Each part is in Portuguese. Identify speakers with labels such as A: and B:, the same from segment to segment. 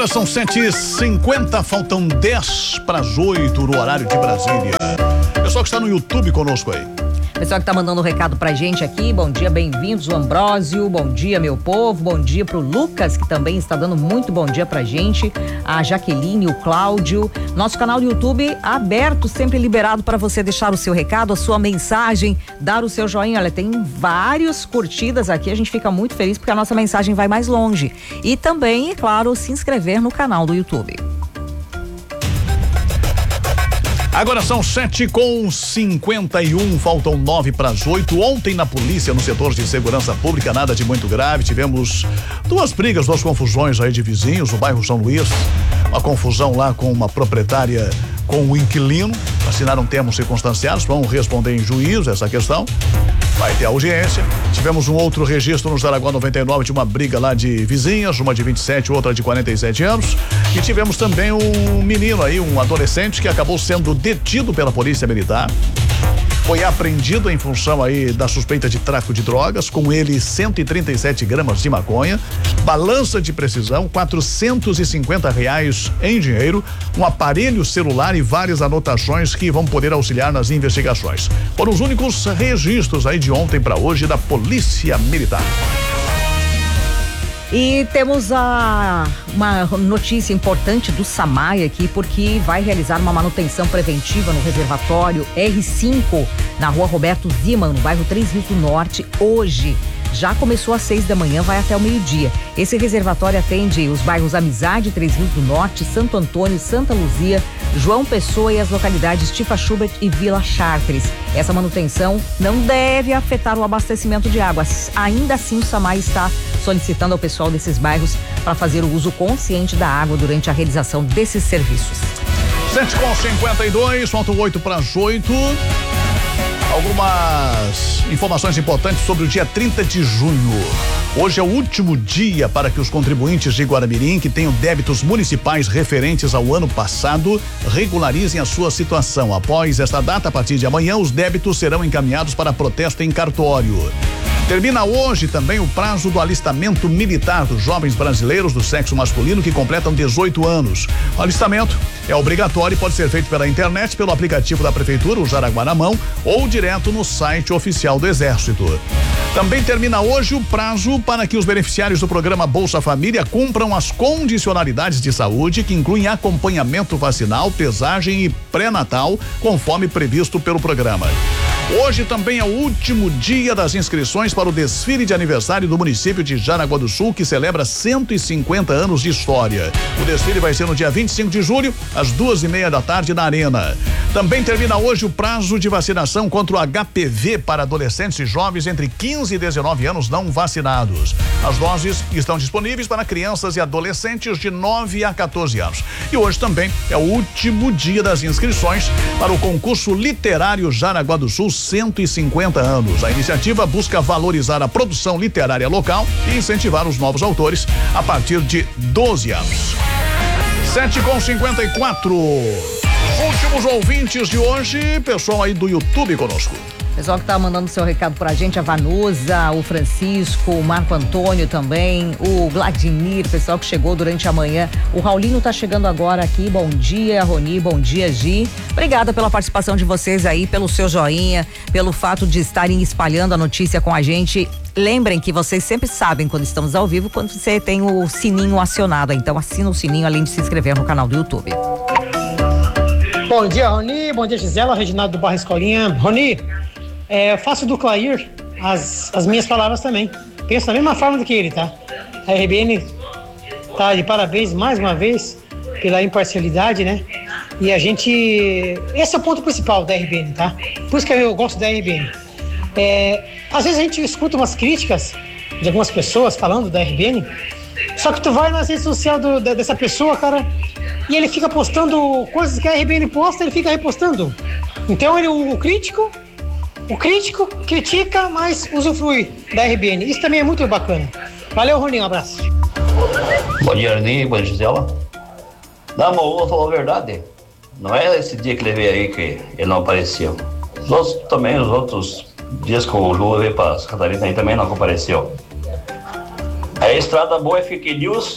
A: Agora são 7h50, faltam 10 para as 8 no horário de Brasília. Pessoal que está no YouTube conosco aí.
B: Pessoal que tá mandando um recado pra gente aqui, bom dia, bem-vindos, o Ambrósio, bom dia, meu povo, bom dia pro Lucas, que também está dando muito bom dia pra gente, a Jaqueline, o Cláudio, nosso canal do YouTube aberto, sempre liberado para você deixar o seu recado, a sua mensagem, dar o seu joinha, olha, tem várias curtidas aqui, a gente fica muito feliz porque a nossa mensagem vai mais longe, e também, é claro, se inscrever no canal do YouTube.
A: Agora são 7h51, faltam 9 para as 8. Ontem na polícia, no setor de segurança pública, nada de muito grave. Tivemos duas brigas, duas confusões aí de vizinhos no bairro São Luís. Uma confusão lá com uma proprietária com o inquilino. Assinaram termos circunstanciados, vão responder em juízo essa questão. Vai ter audiência. Tivemos um outro registro no Jaraguá 99 de uma briga lá de vizinhas, uma de 27, outra de 47 anos. E tivemos também um menino aí, um adolescente que acabou sendo detido pela Polícia Militar. Foi apreendido em função aí da suspeita de tráfico de drogas, com ele 137 gramas de maconha, balança de precisão, R$450 em dinheiro, um aparelho celular e várias anotações que vão poder auxiliar nas investigações. Foram os únicos registros aí de ontem para hoje da Polícia Militar.
B: E temos uma notícia importante do SAMAI aqui, porque vai realizar uma manutenção preventiva no reservatório R5, na rua Roberto Ziman, no bairro Três Rios do Norte, hoje. Já começou às 6 da manhã, vai até o meio-dia. Esse reservatório atende os bairros Amizade, Três Rios do Norte, Santo Antônio, Santa Luzia, João Pessoa e as localidades Tifa Schubert e Vila Chartres. Essa manutenção não deve afetar o abastecimento de água. Ainda assim, o SAMAI está solicitando ao pessoal desses bairros para fazer o uso consciente da água durante a realização desses serviços.
A: 7h52, faltam 8 para as 8. Algumas informações importantes sobre o dia 30 de junho. Hoje é o último dia para que os contribuintes de Guaramirim que tenham débitos municipais referentes ao ano passado regularizem a sua situação. Após esta data, a partir de amanhã, os débitos serão encaminhados para protesto em cartório. Termina hoje também o prazo do alistamento militar dos jovens brasileiros do sexo masculino que completam 18 anos. O alistamento é obrigatório e pode ser feito pela internet, pelo aplicativo da Prefeitura, o Jaraguá na Mão, ou direto no site oficial do Exército. Também termina hoje o prazo para que os beneficiários do programa Bolsa Família cumpram as condicionalidades de saúde, que incluem acompanhamento vacinal, pesagem e pré-natal, conforme previsto pelo programa. Hoje também é o último dia das inscrições para o desfile de aniversário do município de Jaraguá do Sul, que celebra 150 anos de história. O desfile vai ser no dia 25 de julho, às 2:30 da tarde, na Arena. Também termina hoje o prazo de vacinação contra o HPV para adolescentes e jovens entre 15 e 19 anos não vacinados. As doses estão disponíveis para crianças e adolescentes de 9 a 14 anos. E hoje também é o último dia das inscrições para o concurso literário Jaraguá do Sul 150 anos. A iniciativa busca valorizar a produção literária local e incentivar os novos autores a partir de 12 anos. 7h54. Últimos ouvintes de hoje, pessoal aí do YouTube conosco.
B: Pessoal que tá mandando seu recado pra gente, a Vanusa, o Francisco, o Marco Antônio também, o Vladimir, pessoal que chegou durante a manhã. O Raulinho tá chegando agora aqui. Bom dia, Roni, bom dia, Gi. Obrigada pela participação de vocês aí, pelo seu joinha, pelo fato de estarem espalhando a notícia com a gente. Lembrem que vocês sempre sabem quando estamos ao vivo, quando você tem o sininho acionado. Então assina o sininho, além de se inscrever no canal do YouTube.
C: Bom dia, Roni. Bom dia, Gisela, Reginaldo do Barra Escolinha. Roni, eu faço do Clair as minhas palavras também. Penso da mesma forma do que ele, tá? A RBN tá de parabéns mais uma vez pela imparcialidade, né? E a gente... Esse é o ponto principal da RBN, tá? Por isso que eu gosto da RBN. Às vezes a gente escuta umas críticas de algumas pessoas falando da RBN, só que tu vai nas redes sociais dessa pessoa, cara, e ele fica postando coisas que a RBN posta, ele fica repostando. Então o crítico critica, mas usufrui da RBN. Isso também é muito bacana. Valeu, Roninho, um abraço.
D: Bom dia, Arninho, bom dia, Gisela. Não, mas eu vou falar a verdade. Não é esse dia que ele veio aí que ele não apareceu. Os outros dias que o Ju veio para Santa Catarina aí também não compareceu. A estrada boa é fake news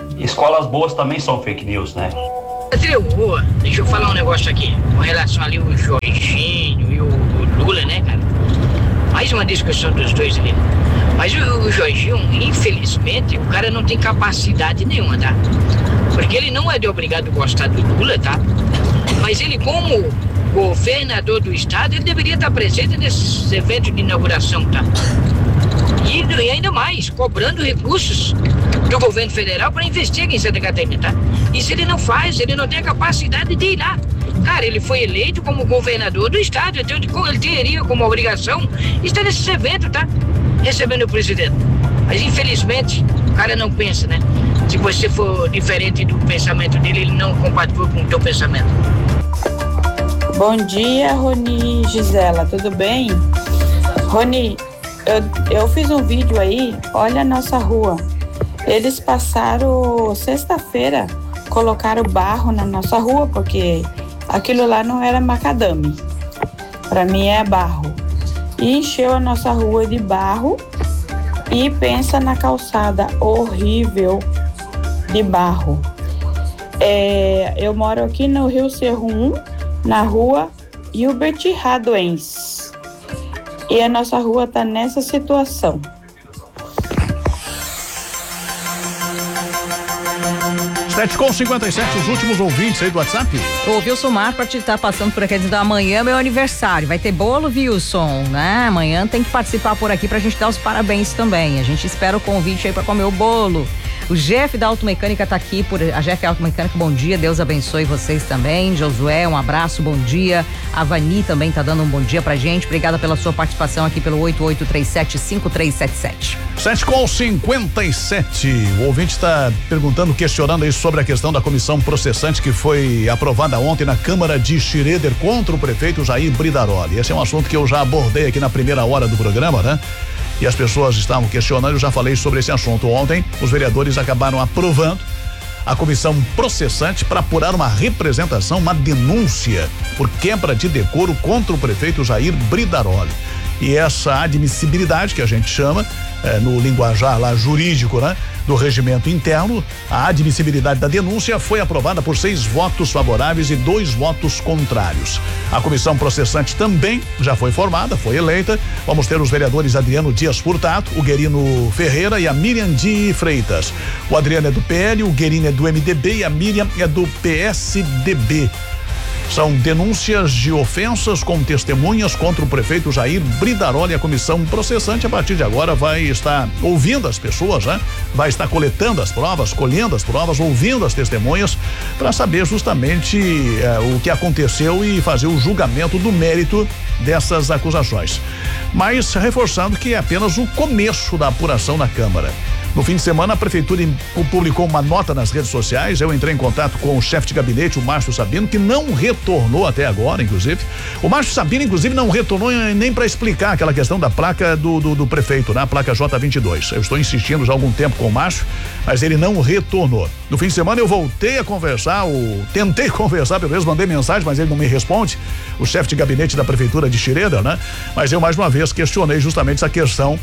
D: escolas boas também são fake news, né?
E: Deixa eu falar um negócio aqui, com relação ali o Jorginho e o Lula, né, cara? Mais uma discussão dos dois ali. Mas o Jorginho, infelizmente, o cara não tem capacidade nenhuma, tá? Porque ele não é de obrigado a gostar do Lula, tá? Mas ele, como governador do estado, ele deveria estar presente nesses eventos de inauguração, tá? E ainda mais, cobrando recursos do governo federal para investir aqui em Santa Catarina, tá? Isso ele não faz, ele não tem a capacidade de ir lá. Cara, ele foi eleito como governador do estado, então ele teria como obrigação estar nesses eventos, tá? Recebendo o presidente. Mas infelizmente, o cara não pensa, né? Se você for diferente do pensamento dele, ele não compactua com o teu pensamento.
F: Bom dia, Rony e Gisela, tudo bem? Rony, eu fiz um vídeo aí, olha a nossa rua. Eles passaram sexta-feira, colocaram barro na nossa rua, porque aquilo lá não era macadame. Para mim é barro. E encheu a nossa rua de barro e pensa na calçada horrível de barro. Eu moro aqui no Rio Cerro 1, na rua Hilbert Radoens. E a nossa rua está nessa situação.
A: Sete com 57, os últimos ouvintes aí do WhatsApp.
B: O Wilson Marpart tá passando por aqui dizendo: amanhã é meu aniversário, vai ter bolo, Wilson, né? Amanhã tem que participar por aqui pra gente dar os parabéns também. A gente espera o convite aí pra comer o bolo. O Jeff da Automecânica tá aqui, a Jeff Automecânica, bom dia, Deus abençoe vocês também. Josué, um abraço, bom dia. A Vani também tá dando um bom dia pra gente. Obrigada pela sua participação aqui pelo 8837-5377.
A: 7:57. O ouvinte está perguntando, questionando aí sobre a questão da comissão processante que foi aprovada ontem na Câmara de Schroeder contra o prefeito Jair Bridaroli. Esse é um assunto que eu já abordei aqui na primeira hora do programa, né? E as pessoas estavam questionando, eu já falei sobre esse assunto ontem. Os vereadores acabaram aprovando a comissão processante para apurar uma representação, uma denúncia por quebra de decoro contra o prefeito Jair Bridaroli. E essa admissibilidade que a gente chama, no linguajar lá jurídico, né, do regimento interno, a admissibilidade da denúncia foi aprovada por 6 votos favoráveis e 2 votos contrários. A comissão processante também já foi formada, foi eleita. Vamos ter os vereadores Adriano Dias Furtado, o Guerino Ferreira e a Miriam de Freitas. O Adriano é do PL, o Guerino é do MDB e a Miriam é do PSDB. São denúncias de ofensas com testemunhas contra o prefeito Jair Bridaroli. A comissão processante, a partir de agora, vai estar ouvindo as pessoas, né? Vai estar coletando as provas, colhendo as provas, ouvindo as testemunhas, para saber justamente o que aconteceu e fazer o julgamento do mérito dessas acusações. Mas reforçando que é apenas o começo da apuração na Câmara. No fim de semana, a prefeitura publicou uma nota nas redes sociais. Eu entrei em contato com o chefe de gabinete, o Márcio Sabino, que não retornou até agora, inclusive. O Márcio Sabino, inclusive, não retornou nem para explicar aquela questão da placa do prefeito, né? A placa J22. Eu estou insistindo já há algum tempo com o Márcio, mas ele não retornou. No fim de semana, eu voltei a conversar, tentei conversar, pelo menos mandei mensagem, mas ele não me responde. O chefe de gabinete da prefeitura de Schroeder, né? Mas eu, mais uma vez, questionei justamente essa questão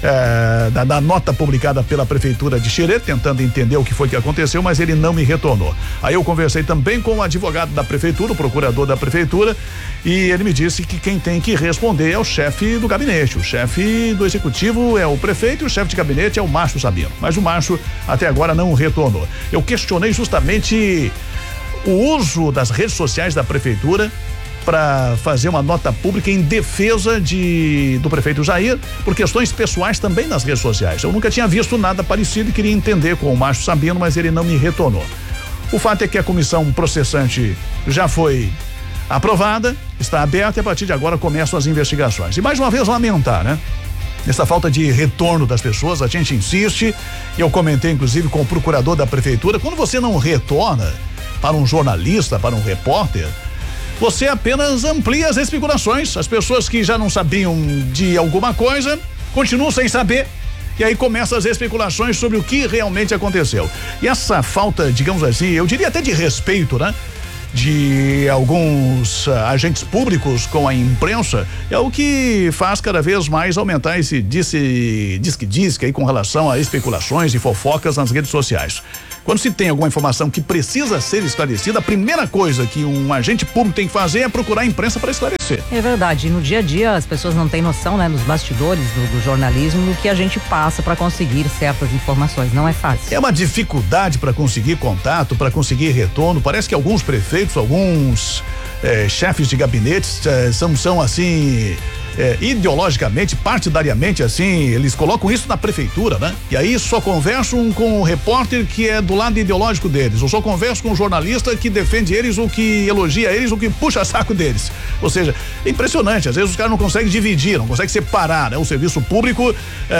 A: da nota publicada pela prefeitura de Schroeder, tentando entender o que foi que aconteceu, mas ele não me retornou. Aí eu conversei também com o advogado da prefeitura, o procurador da prefeitura, e ele me disse que quem tem que responder é o chefe do gabinete. O chefe do executivo é o prefeito e o chefe de gabinete é o Márcio Sabino. Mas o Márcio até agora não retornou. Eu questionei justamente o uso das redes sociais da prefeitura para fazer uma nota pública em defesa do prefeito Jair, por questões pessoais também nas redes sociais. Eu nunca tinha visto nada parecido e queria entender com o Márcio Sabino, mas ele não me retornou. O fato é que a comissão processante já foi aprovada, está aberta e a partir de agora começam as investigações. E mais uma vez lamentar, né? Essa falta de retorno das pessoas, a gente insiste, eu comentei inclusive com o procurador da prefeitura, quando você não retorna para um jornalista, para um repórter, você apenas amplia as especulações. As pessoas que já não sabiam de alguma coisa continuam sem saber. E aí começam as especulações sobre o que realmente aconteceu. E essa falta, digamos assim, eu diria até de respeito, né? de alguns agentes públicos com a imprensa é o que faz cada vez mais aumentar esse diz-que aí com relação a especulações e fofocas nas redes sociais. Quando se tem alguma informação que precisa ser esclarecida, a primeira coisa que um agente público tem que fazer é procurar a imprensa para esclarecer.
B: É verdade, no dia a dia as pessoas não têm noção, né, nos bastidores do jornalismo, do que a gente passa para conseguir certas informações, não é fácil.
A: É uma dificuldade para conseguir contato, para conseguir retorno. Parece que alguns prefeitos, alguns chefes de gabinetes são assim, ideologicamente, partidariamente, assim, eles colocam isso na prefeitura, né? E aí só conversam com o repórter que é do lado ideológico deles, ou só conversam com o jornalista que defende eles, ou que elogia eles, ou que puxa saco deles. Ou seja, é impressionante, às vezes os caras não conseguem dividir, não conseguem separar, né, o serviço público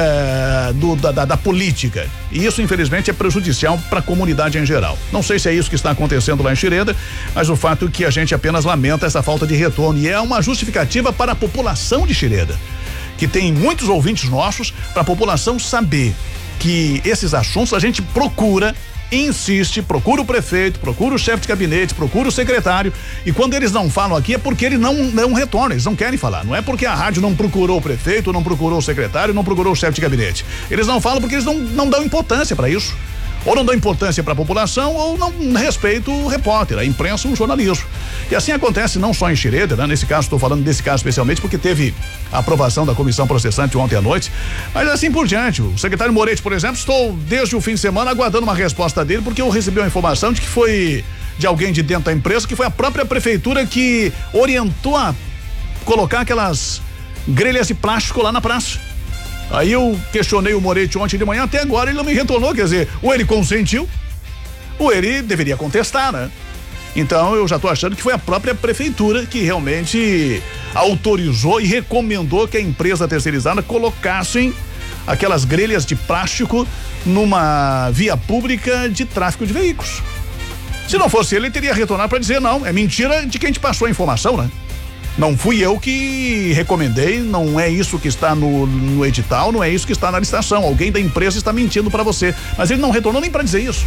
A: da política. E isso, infelizmente, é prejudicial para a comunidade em geral. Não sei se é isso que está acontecendo lá em Xireda, mas o fato é que a gente apenas lamenta essa falta de retorno, e é uma justificativa para a população de Xireda, que tem muitos ouvintes nossos, para a população saber que esses assuntos a gente procura, insiste, procura o prefeito, procura o chefe de gabinete, procura o secretário, e quando eles não falam aqui é porque eles não retornam, eles não querem falar, não é porque a rádio não procurou o prefeito, não procurou o secretário, não procurou o chefe de gabinete, eles não falam porque eles não dão importância para isso, ou não dão importância para a população, ou não respeitam o repórter, a imprensa, o jornalismo. E assim acontece não só em Xireda, né? Nesse caso, estou falando desse caso especialmente porque teve a aprovação da comissão processante ontem à noite, mas assim por diante. O secretário Moretti, por exemplo, estou desde o fim de semana aguardando uma resposta dele, porque eu recebi uma informação de que foi de alguém de dentro da empresa, que foi a própria prefeitura que orientou a colocar aquelas grelhas de plástico lá na praça. Aí eu questionei o Moretti ontem de manhã, até agora ele não me retornou, quer dizer, ou ele consentiu, ou ele deveria contestar, né? Então eu já estou achando que foi a própria prefeitura que realmente autorizou e recomendou que a empresa terceirizada colocassem aquelas grelhas de plástico numa via pública de tráfego de veículos. Se não fosse ele teria retornado para dizer não, é mentira de quem te passou a informação, né? Não fui eu que recomendei, não é isso que está no edital, não é isso que está na licitação. Alguém da empresa está mentindo para você, mas ele não retornou nem para dizer isso.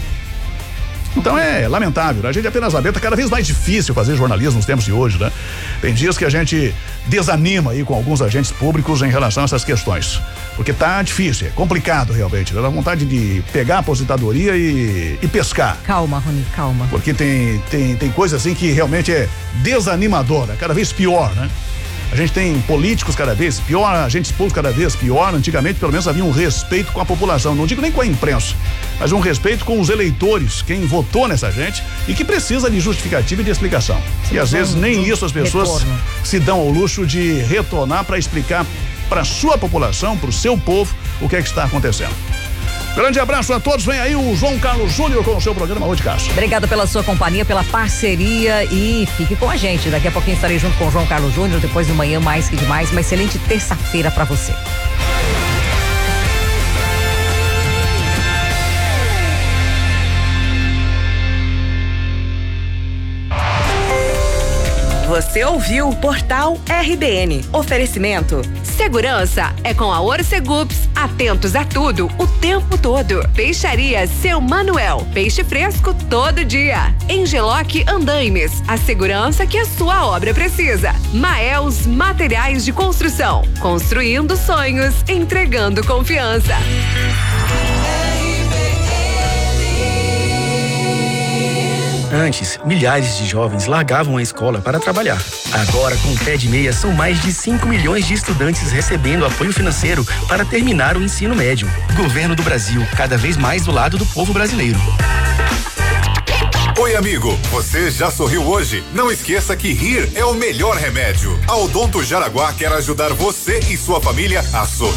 A: Então é lamentável, a gente apenas lamenta, cada vez mais difícil fazer jornalismo nos tempos de hoje, né? Tem dias que a gente desanima aí com alguns agentes públicos em relação a essas questões, porque tá difícil, é complicado realmente, dá vontade de pegar a aposentadoria e pescar.
B: Calma, Rony, calma.
A: Porque tem coisa assim que realmente é desanimadora, cada vez pior, né? A gente tem políticos cada vez pior, agentes públicos cada vez pior. Antigamente, pelo menos, havia um respeito com a população, não digo nem com a imprensa, mas um respeito com os eleitores, quem votou nessa gente e que precisa de justificativa e de explicação. E às vezes nem isso as pessoas se dão ao luxo de retornar para explicar para a sua população, para o seu povo, o que é que está acontecendo. Grande abraço a todos, vem aí o João Carlos Júnior com o seu programa Rua de Casa.
B: Obrigado pela sua companhia, pela parceria e fique com a gente. Daqui a pouquinho estarei junto com o João Carlos Júnior, depois de manhã mais que demais. Uma excelente terça-feira para você.
G: Você ouviu o Portal RBN. Oferecimento. Segurança é com a Orcegups. Atentos a tudo, o tempo todo. Peixaria Seu Manuel. Peixe fresco todo dia. Engeloc Andaimes. A segurança que a sua obra precisa. Maels Materiais de Construção. Construindo sonhos, entregando confiança.
H: Antes, milhares de jovens largavam a escola para trabalhar. Agora, com o Pé de Meia, são mais de 5 milhões de estudantes recebendo apoio financeiro para terminar o ensino médio. Governo do Brasil, cada vez mais do lado do povo brasileiro.
I: Oi, amigo, você já sorriu hoje? Não esqueça que rir é o melhor remédio. A Odonto Jaraguá quer ajudar você e sua família a sorrir